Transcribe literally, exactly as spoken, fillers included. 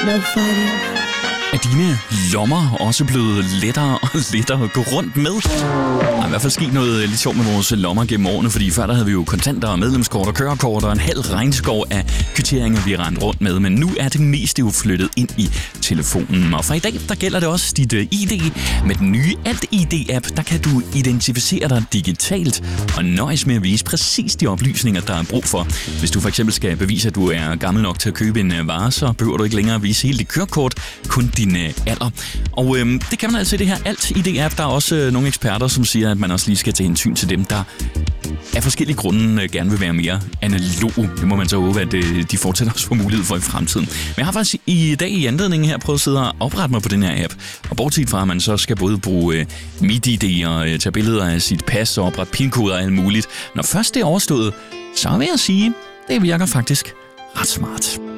no fighting. Er dine lommer også blevet lettere og lettere at gå rundt med? Der er i hvert fald sket noget lidt sjovt med vores lommer gennem årene, fordi før der havde vi jo kontanter og medlemskort og kørekort og en halv regnskov af kvitteringer, vi rendte rundt med. Men nu er det meste jo flyttet ind i telefonen. Og fra i dag, der gælder det også dit I D. Med den nye Alt I D-app, der kan du identificere dig digitalt og nøjes med at vise præcis de oplysninger, der er brug for. Hvis du for eksempel skal bevise, at du er gammel nok til at købe en vare, så behøver du ikke længere at vise hele dit kørekort, kun din alder. Og øhm, det kan man altså i det her Alt I D-app. Der er også øh, nogle eksperter, som siger, at man også lige skal tage hensyn til dem, der af forskellige grunde øh, gerne vil være mere analog. Det må man så håbe, at øh, de fortsætter også få mulighed for i fremtiden. Men jeg har faktisk i dag i anledningen her prøvet at sidde og oprette mig på den her app. Og bortset fra, at man så skal både bruge øh, MitID og øh, tage billeder af sit pas og oprette pinkoder og alt muligt. Når først det er overstået, så vil jeg sige, det virker faktisk ret smart.